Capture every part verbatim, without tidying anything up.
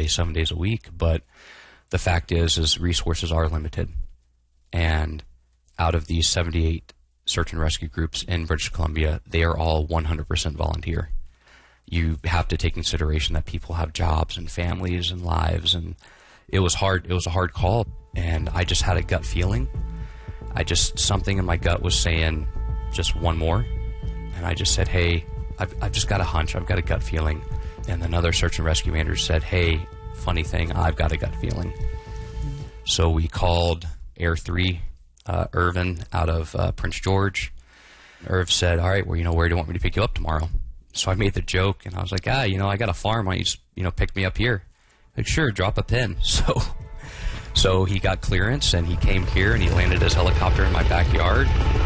day, seven days a week. But the fact is, is resources are limited. And out of these seventy-eight search and rescue groups in British Columbia, they are all one hundred percent volunteer. You have to take consideration that people have jobs and families and lives, and it was hard. It was a hard call, and I just had a gut feeling. I just, something in my gut was saying, just one more. And I just said, hey, I've, I've just got a hunch. I've got a gut feeling. And another search and rescue manager said, hey, funny thing, I've got a gut feeling. So we called Air three, uh, Irvin, out of uh, Prince George. Irv said, all right, well, you know, where do you want me to pick you up tomorrow? So I made the joke, and I was like, ah, you know, I got a farm. Why don't you just, you know, pick me up here? Like, sure, drop a pin. So, so he got clearance, and he came here, and he landed his helicopter in my backyard.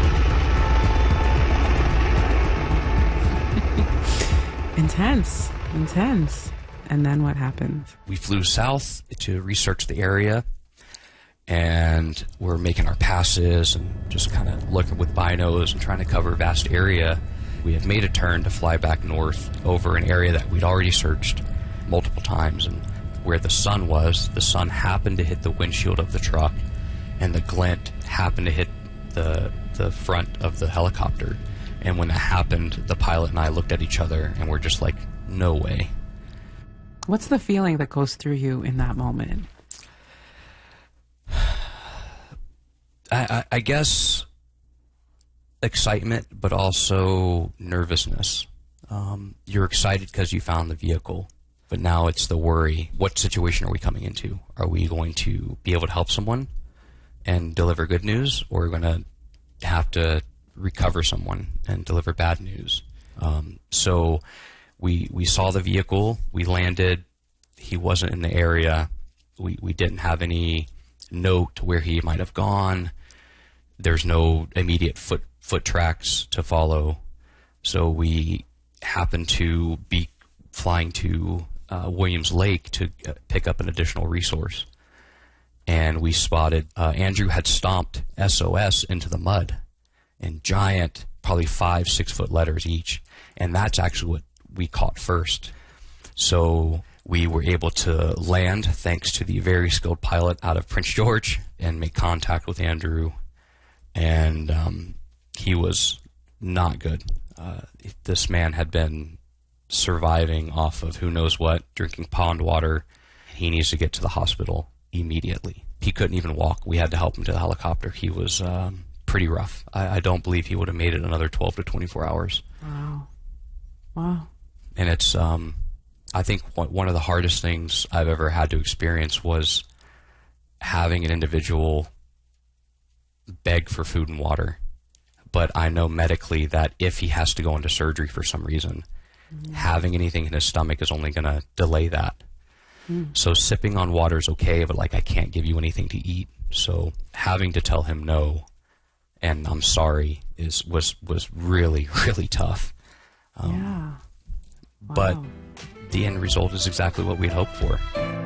Intense, intense. And then what happened? We flew south to research the area, and we're making our passes and just kind of looking with binos and trying to cover a vast area. We had made a turn to fly back north over an area that we'd already searched multiple times, and where the sun was, the sun happened to hit the windshield of the truck, and the glint happened to hit the the front of the helicopter. And when that happened, the pilot and I looked at each other, and we're just like, no way. What's the feeling that goes through you in that moment? I, I, I guess excitement, but also nervousness. Um, you're excited because you found the vehicle, but now it's the worry. What situation are we coming into? Are we going to be able to help someone and deliver good news, or are we going to have to recover someone and deliver bad news? Um, so we we saw the vehicle. We landed. He wasn't in the area. We we didn't have any note to where he might have gone. There's no immediate foot foot tracks to follow. So we happened to be flying to uh, Williams Lake to uh, pick up an additional resource. And we spotted uh, Andrew had stomped S O S into the mud in giant, probably five, six foot letters each. And that's actually what we caught first. So we were able to land thanks to the very skilled pilot out of Prince George and make contact with Andrew. And um, he was not good. Uh, this man had been surviving off of who knows what, drinking pond water. He needs to get to the hospital immediately. He couldn't even walk. We had to help him to the helicopter. He was um, pretty rough. I, I don't believe he would have made it another twelve to twenty-four hours. Wow. Wow. And it's, um, I think one of the hardest things I've ever had to experience was having an individual beg for food and water. But I know medically that if he has to go into surgery for some reason, mm. having anything in his stomach is only going to delay that. Mm. So sipping on water is okay, but like I can't give you anything to eat. So having to tell him no and I'm sorry is was was really, really tough. Um, yeah. Wow. But the end result is exactly what we'd hoped for.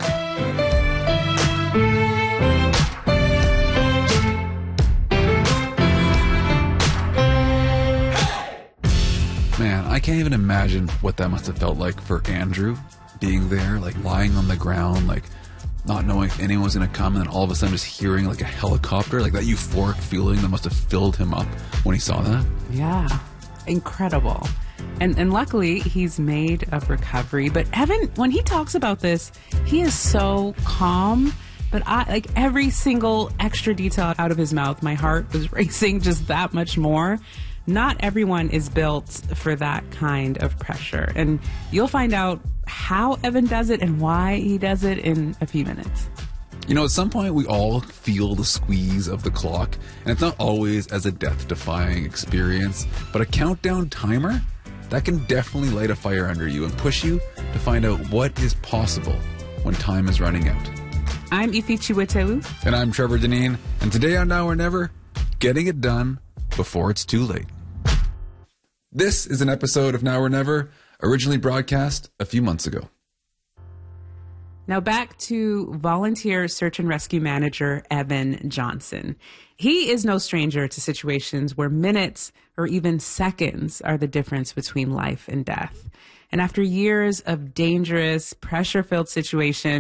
Man, I can't even imagine what that must have felt like for Andrew, being there, like lying on the ground, like not knowing if anyone was going to come, and then all of a sudden just hearing like a helicopter, like that euphoric feeling that must have filled him up when he saw that. Yeah, incredible. And and luckily, he's made a recovery. But Evan, when he talks about this, he is so calm. But I like every single extra detail out of his mouth, my heart was racing just that much more. Not everyone is built for that kind of pressure. And you'll find out how Evan does it and why he does it in a few minutes. You know, at some point we all feel the squeeze of the clock, and it's not always as a death-defying experience, but a countdown timer, that can definitely light a fire under you and push you to find out what is possible when time is running out. I'm Ifi Chiwetewu. And I'm Trevor Deneen, and today on Now or Never, getting it done before it's too late. This is an episode of Now or Never, originally broadcast a few months ago. Now back to volunteer search and rescue manager Evan Johnson. He is no stranger to situations where minutes or even seconds are the difference between life and death. And after years of dangerous, pressure-filled situations,